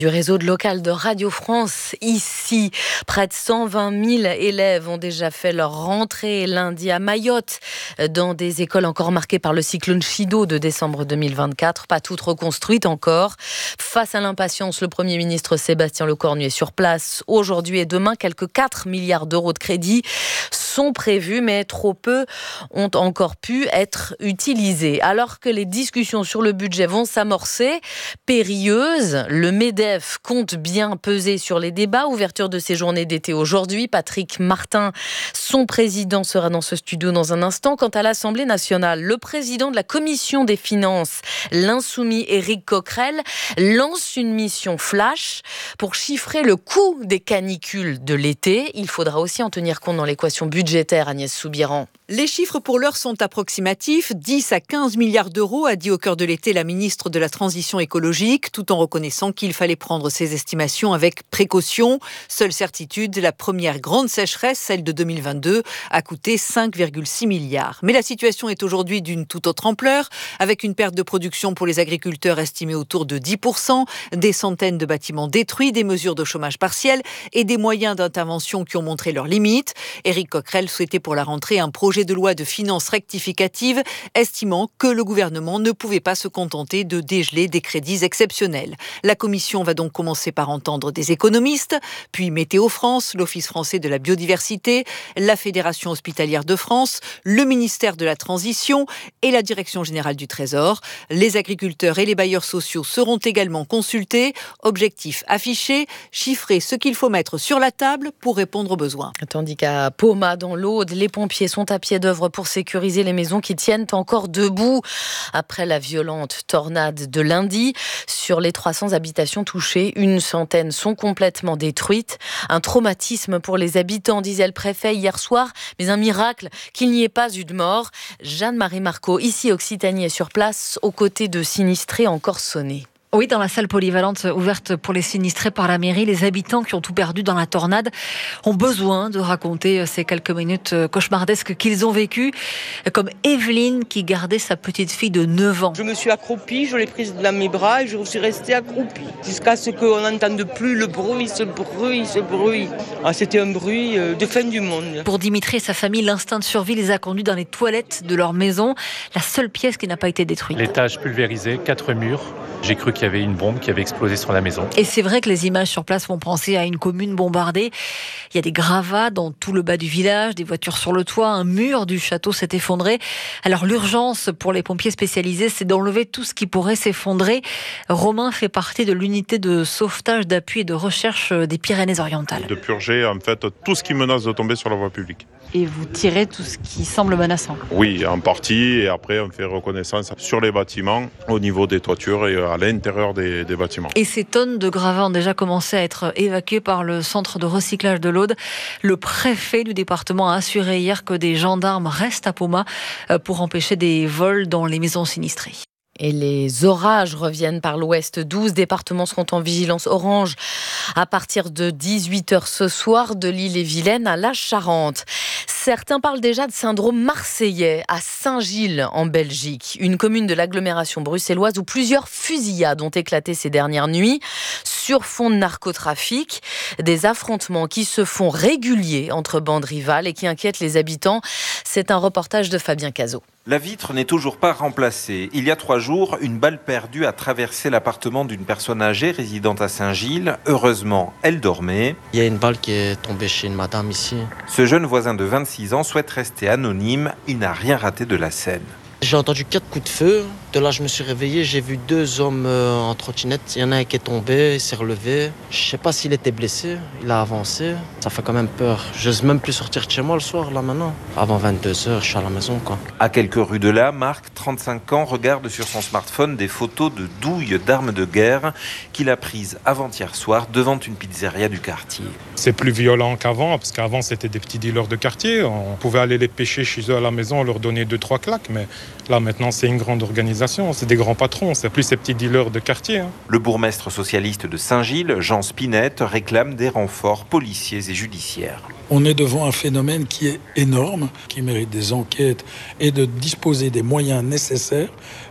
Du réseau de local de Radio France, ici, près de 120 000 élèves ont déjà fait leur rentrée lundi à Mayotte, dans des écoles encore marquées par le cyclone Chido de décembre 2024, pas toutes reconstruites encore. Face à l'impatience, le Premier ministre Sébastien Lecornu est sur place. Aujourd'hui et demain, quelques 4 milliards d'euros de crédits sont prévus, mais trop peu ont encore pu être utilisés. Alors que les discussions sur le budget vont s'amorcer, périlleuses, le MEDEF compte bien peser sur les débats. Ouverture de ces journées d'été aujourd'hui. Patrick Martin, son président, sera dans ce studio dans un instant. Quant à l'Assemblée nationale, le président de la Commission des finances, l'insoumis Éric Coquerel, lance une mission flash pour chiffrer le coût des canicules de l'été. Il faudra aussi en tenir compte dans l'équation budgétaire, Agnès Soubiran. Les chiffres pour l'heure sont approximatifs. 10 à 15 milliards d'euros, a dit au cœur de l'été la ministre de la Transition écologique, tout en reconnaissant qu'il fallait prendre ces estimations avec précaution. Seule certitude, la première grande sécheresse, celle de 2022, a coûté 5,6 milliards. Mais la situation est aujourd'hui d'une toute autre ampleur, avec une perte de production pour les agriculteurs estimée autour de 10%, des centaines de bâtiments détruits, des mesures de chômage partiel et des moyens d'intervention qui ont montré leurs limites. Éric Coquerel souhaitait pour la rentrée un projet de loi de finances rectificative, estimant que le gouvernement ne pouvait pas se contenter de dégeler des crédits exceptionnels. La commission va donc commencer par entendre des économistes, puis Météo France, l'Office français de la biodiversité, la Fédération hospitalière de France, le ministère de la Transition et la Direction générale du Trésor. Les agriculteurs et les bailleurs sociaux seront également consultés. Objectif affiché, chiffrer ce qu'il faut mettre sur la table pour répondre aux besoins. Tandis qu'à Poma, dans l'Aude, les pompiers sont à pied d'œuvre pour sécuriser les maisons qui tiennent encore debout après la violente tornade de lundi. Sur les 300 habitations touchées, une centaine sont complètement détruites. Un traumatisme pour les habitants, disait le préfet hier soir, mais un miracle qu'il n'y ait pas eu de mort. Jeanne-Marie Marco, ici Occitanie, est sur place, aux côtés de sinistrés encore sonnés. Oui, dans la salle polyvalente ouverte pour les sinistrés par la mairie, les habitants qui ont tout perdu dans la tornade ont besoin de raconter ces quelques minutes cauchemardesques qu'ils ont vécues, comme Evelyne qui gardait sa petite fille de 9 ans. Je me suis accroupie, je l'ai prise dans mes bras et je suis restée accroupie jusqu'à ce qu'on n'entende plus le bruit, ce bruit. Ah, c'était un bruit de fin du monde. Pour Dimitri et sa famille, l'instinct de survie les a conduits dans les toilettes de leur maison, la seule pièce qui n'a pas été détruite. L'étage pulvérisé, 4 murs. J'ai cru qu'il y avait une bombe qui avait explosé sur la maison. Et c'est vrai que les images sur place font penser à une commune bombardée. Il y a des gravats dans tout le bas du village, des voitures sur le toit, un mur du château s'est effondré. Alors l'urgence pour les pompiers spécialisés, c'est d'enlever tout ce qui pourrait s'effondrer. Romain fait partie de l'unité de sauvetage, d'appui et de recherche des Pyrénées-Orientales. De purger en fait tout ce qui menace de tomber sur la voie publique. Et vous tirez tout ce qui semble menaçant? Oui, en partie, et après on fait reconnaissance sur les bâtiments, au niveau des toitures et à l'intérieur des bâtiments. Et ces tonnes de gravats ont déjà commencé à être évacuées par le centre de recyclage de l'Aude. Le préfet du département a assuré hier que des gendarmes restent à Poma pour empêcher des vols dans les maisons sinistrées. Et les orages reviennent par l'ouest. 12 départements seront en vigilance orange à partir de 18h ce soir, de l'Ille-et-Vilaine à la Charente. Certains parlent déjà de syndrome marseillais à Saint-Gilles en Belgique, une commune de l'agglomération bruxelloise où plusieurs fusillades ont éclaté ces dernières nuits sur fond de narcotrafic. Des affrontements qui se font réguliers entre bandes rivales et qui inquiètent les habitants. C'est un reportage de Fabien Cazot. La vitre n'est toujours pas remplacée. Il y a 3 jours, une balle perdue a traversé l'appartement d'une personne âgée résidente à Saint-Gilles. Heureusement, elle dormait. Il y a une balle qui est tombée chez une madame ici. Ce jeune voisin de 26 ans souhaite rester anonyme. Il n'a rien raté de la scène. J'ai entendu 4 coups de feu. De là, je me suis réveillé. J'ai vu 2 hommes en trottinette. Il y en a un qui est tombé, il s'est relevé. Je ne sais pas s'il était blessé. Il a avancé. Ça fait quand même peur. Je n'ose même plus sortir de chez moi le soir, là, maintenant. Avant 22h, je suis à la maison, quoi. À quelques rues de là, Marc, 35 ans, regarde sur son smartphone des photos de douilles d'armes de guerre qu'il a prises avant-hier soir devant une pizzeria du quartier. C'est plus violent qu'avant, parce qu'avant, c'était des petits dealers de quartier. On pouvait aller les pêcher chez eux à la maison, leur donner 2-3 claques, mais là, maintenant, c'est une grande organisation. C'est des grands patrons, c'est plus ces petits dealers de quartier. Le bourgmestre socialiste de Saint-Gilles, Jean Spinette, réclame des renforts policiers et judiciaires. On est devant un phénomène qui est énorme, qui mérite des enquêtes et de disposer des moyens nécessaires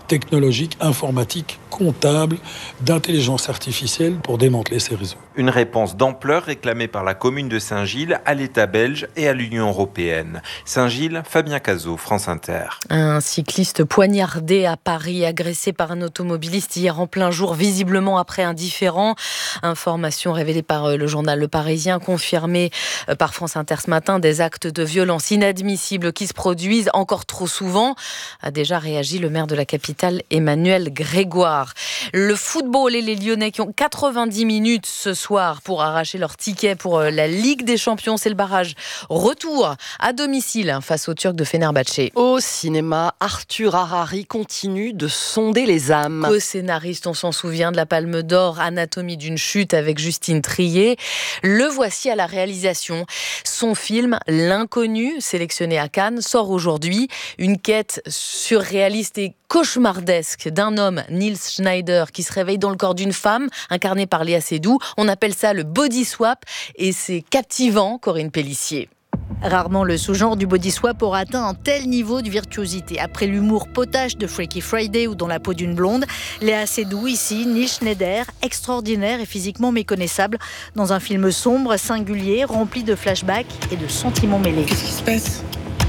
technologique, informatique, comptable, d'intelligence artificielle pour démanteler ces réseaux. Une réponse d'ampleur réclamée par la commune de Saint-Gilles, à l'État belge et à l'Union européenne. Saint-Gilles, Fabien Cazot, France Inter. Un cycliste poignardé à Paris, agressé par un automobiliste hier en plein jour, visiblement après un différend. Information révélée par le journal Le Parisien, confirmée par France Inter ce matin. Des actes de violence inadmissibles qui se produisent encore trop souvent, a déjà réagi le maire de la capitale, Emmanuel Grégoire. Le football et les Lyonnais qui ont 90 minutes ce soir pour arracher leur ticket pour la Ligue des Champions. C'est le barrage retour à domicile face aux Turcs de Fenerbahçe. Au cinéma, Arthur Harari continue de sonder les âmes. Co-scénariste, on s'en souvient, de la Palme d'Or, Anatomie d'une chute avec Justine Triet. Le voici à la réalisation. Son film, L'Inconnu, sélectionné à Cannes, sort aujourd'hui. Une quête surréaliste et cauchemardesque d'un homme, Nils Schneider, qui se réveille dans le corps d'une femme, incarnée par Léa Seydoux. On appelle ça le body swap et c'est captivant, Corinne Pélissier. Rarement le sous-genre du body swap aura atteint un tel niveau de virtuosité. Après l'humour potache de Freaky Friday ou Dans la peau d'une blonde, Léa Seydoux ici, Nils Schneider, extraordinaire et physiquement méconnaissable, dans un film sombre, singulier, rempli de flashbacks et de sentiments mêlés. Qu'est-ce qui se passe ?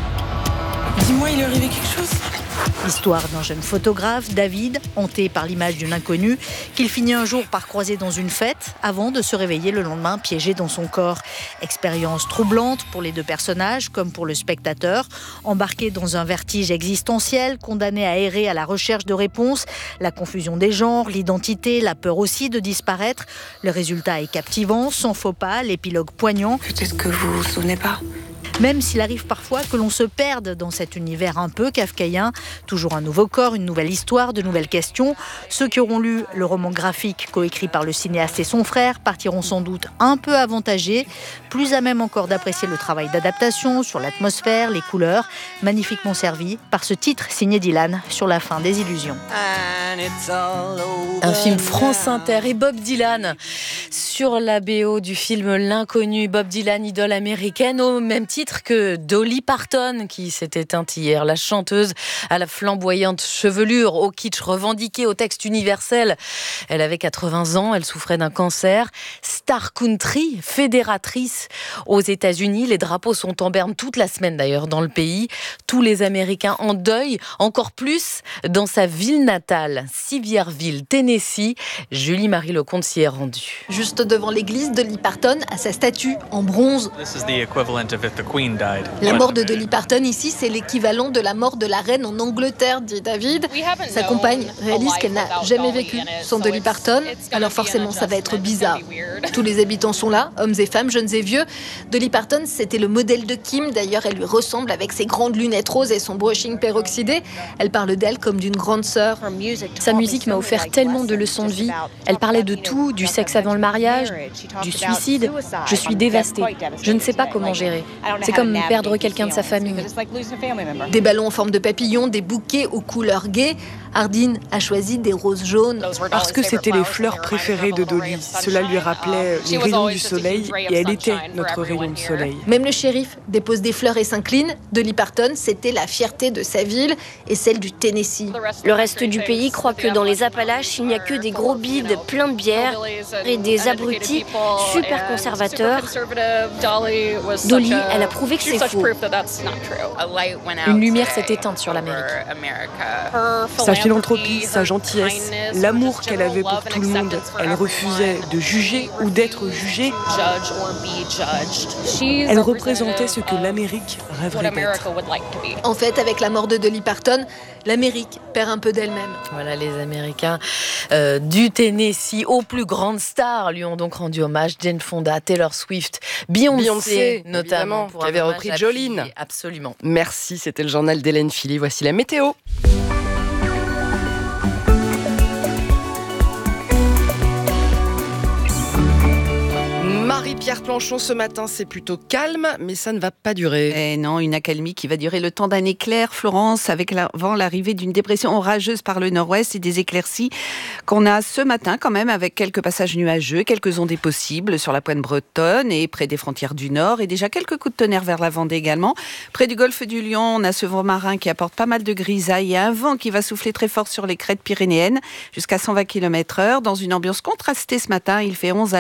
Dis-moi, il est arrivé quelque chose ? Histoire d'un jeune photographe, David, hanté par l'image d'une inconnue, qu'il finit un jour par croiser dans une fête, avant de se réveiller le lendemain piégé dans son corps. Expérience troublante pour les deux personnages, comme pour le spectateur, embarqué dans un vertige existentiel, condamné à errer à la recherche de réponses, la confusion des genres, l'identité, la peur aussi de disparaître. Le résultat est captivant, sans faux pas, l'épilogue poignant. Peut-être que vous vous souvenez pas. Même s'il arrive parfois que l'on se perde dans cet univers un peu kafkaïen, toujours un nouveau corps, une nouvelle histoire, de nouvelles questions. Ceux qui auront lu le roman graphique coécrit par le cinéaste et son frère partiront sans doute un peu avantagés, plus à même encore d'apprécier le travail d'adaptation sur l'atmosphère, les couleurs, magnifiquement servi par ce titre signé Dylan sur la fin des illusions. Un film France Inter et Bob Dylan sur la BO du film L'Inconnu. Bob Dylan, idole américaine, au même titre que Dolly Parton, qui s'est éteinte hier. La chanteuse à la flamboyante chevelure, au kitsch revendiqué, au texte universel. Elle avait 80 ans, elle souffrait d'un cancer. Star country, fédératrice aux États-Unis. Les drapeaux sont en berne toute la semaine d'ailleurs dans le pays. Tous les Américains en deuil, encore plus dans sa ville natale, Sivierville, Tennessee. Julie-Marie Lecomte s'y est rendue. Juste devant l'église, Dolly Parton a sa statue en bronze. La mort de Dolly Parton ici, c'est l'équivalent de la mort de la reine en Angleterre, dit David. Sa compagne réalise qu'elle n'a jamais vécu sans Dolly Parton, alors forcément ça va être bizarre. Tous les habitants sont là, hommes et femmes, jeunes et vieux. Dolly Parton, c'était le modèle de Kim, d'ailleurs elle lui ressemble avec ses grandes lunettes roses et son brushing peroxydé. Elle parle d'elle comme d'une grande sœur. Sa musique m'a offert tellement de leçons de vie. Elle parlait de tout, du sexe avant le mariage, du suicide. Je suis dévastée. Je ne sais pas comment gérer. C'est comme perdre quelqu'un de sa famille. Des ballons en forme de papillon, des bouquets aux couleurs gaies. Hardin a choisi des roses jaunes. Parce que c'était les fleurs préférées de Dolly. Cela lui rappelait les rayons du soleil et elle était notre rayon de soleil. Même le shérif dépose des fleurs et s'incline. Dolly Parton, c'était la fierté de sa ville et celle du Tennessee. Le reste du pays croit que dans les Appalaches, il n'y a que des gros bides pleins de bière et des abrutis super conservateurs. Dolly, elle a prouvé que c'est faux. Une lumière s'est éteinte sur l'Amérique. Sa philanthropie, sa gentillesse, l'amour qu'elle avait pour tout le monde. Elle refusait de juger ou d'être jugée. Elle représentait ce que l'Amérique rêverait d'être. En fait, avec la mort de Dolly Parton, l'Amérique perd un peu d'elle-même. Voilà, les Américains du Tennessee aux plus grandes stars lui ont donc rendu hommage. Jane Fonda, Taylor Swift, Beyoncé notamment, qui avait repris Jolene. Absolument. Merci, c'était le journal d'Hélène Philly. Voici la météo. Marie-Pierre Planchon, ce matin, c'est plutôt calme, mais ça ne va pas durer. Et non, une accalmie qui va durer le temps d'un éclair, Florence, avec avant l'arrivée d'une dépression orageuse par le nord-ouest et des éclaircies qu'on a ce matin quand même, avec quelques passages nuageux, quelques ondées possibles sur la pointe bretonne et près des frontières du nord, et déjà quelques coups de tonnerre vers la Vendée également. Près du golfe du Lion, on a ce vent marin qui apporte pas mal de grisailles et un vent qui va souffler très fort sur les crêtes pyrénéennes jusqu'à 120 km/h. Dans une ambiance contrastée ce matin, il fait 11 à